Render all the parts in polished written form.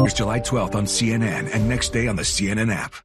July 12th on CNN and next day on the CNN app.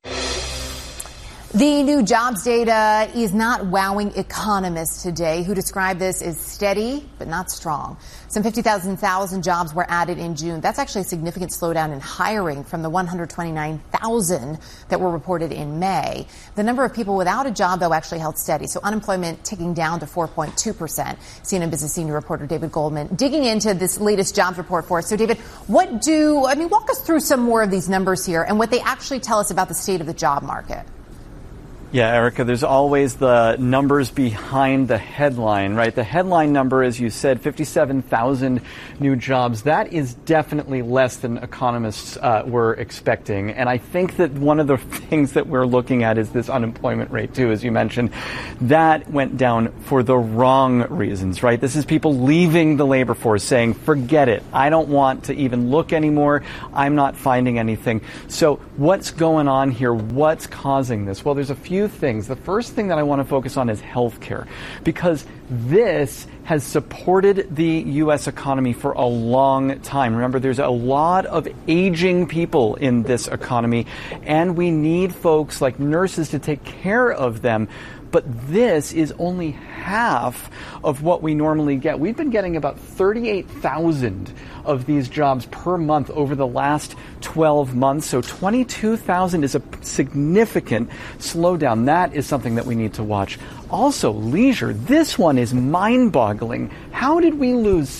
The new jobs data is not wowing economists today, who describe this as steady but not strong. Some 50,000 jobs were added in June. That's actually a significant slowdown in hiring from the 129,000 that were reported in May. The number of people without a job, though, actually held steady. So unemployment ticking down to 4.2%. CNN Business senior reporter David Goldman digging into this latest jobs report for us. So, David, walk us through some more of these numbers here and what they actually tell us about the state of the job market. Yeah, Erica, there's always the numbers behind the headline, right? The headline number, as you said, 57,000 new jobs. That is definitely less than economists were expecting. And I think that one of the things that we're looking at is this unemployment rate, too, as you mentioned. That went down for the wrong reasons, right? This is people leaving the labor force saying, forget it. I don't want to even look anymore. I'm not finding anything. So what's going on here? What's causing this? Well, there's a few things. The first thing that I want to focus on is healthcare, because this has supported the U.S. economy for a long time. Remember, there's a lot of aging people in this economy, and we need folks like nurses to take care of them. But this is only half of what we normally get. We've been getting about 38,000 of these jobs per month over the last 12 months. So 22,000 is a significant slowdown. That is something that we need to watch. Also, leisure. This one is mind-boggling. How did we lose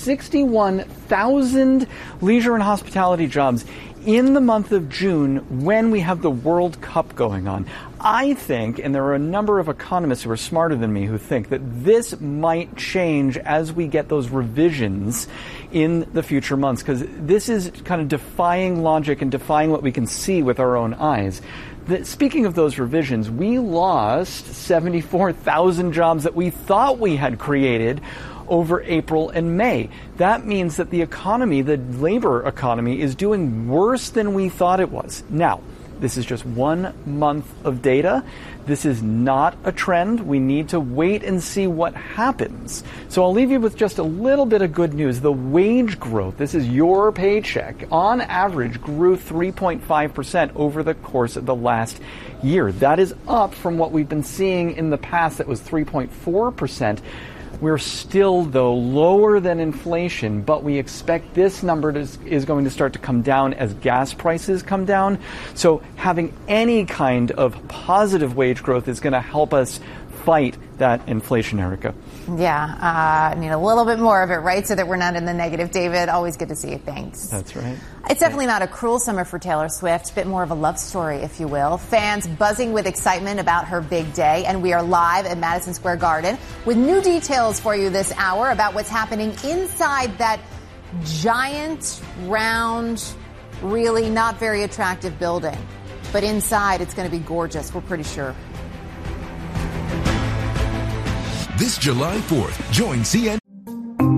61,000 leisure and hospitality jobs in the month of June when we have the World Cup going on? I think, and there are a number of economists who are smarter than me who think that this might change as we get those revisions in the future months, because this is kind of defying logic and defying what we can see with our own eyes. Speaking of those revisions, we lost 74,000 jobs that we thought we had created over April and May. That means that the economy, the labor economy, is doing worse than we thought it was. Now, this is just 1 month of data. This is not a trend. We need to wait and see what happens. So I'll leave you with just a little bit of good news. The wage growth, this is your paycheck, on average grew 3.5% over the course of the last year. That is up from what we've been seeing in the past, that was 3.4%. We're still, though, lower than inflation, but we expect this number is going to start to come down as gas prices come down. So having any kind of positive wage growth is going to help us fight that inflation, Erica. Yeah, need a little bit more of it, right? So that we're not in the negative. David, always good to see you. Thanks. That's right. It's definitely not a cruel summer for Taylor Swift. A bit more of a love story, if you will. Fans buzzing with excitement about her big day. And we are live at Madison Square Garden with new details for you this hour about what's happening inside that giant, round, really not very attractive building. But inside, it's going to be gorgeous, we're pretty sure. This July 4th, join CNN